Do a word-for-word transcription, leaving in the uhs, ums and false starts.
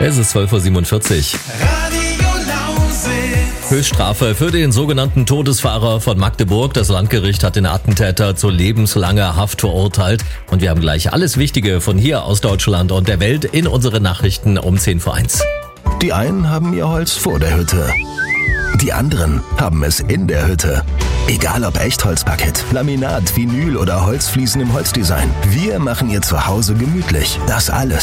Es ist zwölf Uhr siebenundvierzig. Radio Lausitz. Höchststrafe für den sogenannten Todesfahrer von Magdeburg. Das Landgericht hat den Attentäter zu lebenslanger Haft verurteilt. Und wir haben gleich alles Wichtige von hier aus Deutschland und der Welt in unsere Nachrichten um zehn vor eins. Die einen haben ihr Holz vor der Hütte. Die anderen haben es in der Hütte. Egal ob Echtholzparkett, Laminat, Vinyl oder Holzfliesen im Holzdesign. Wir machen ihr Zuhause gemütlich. Das alles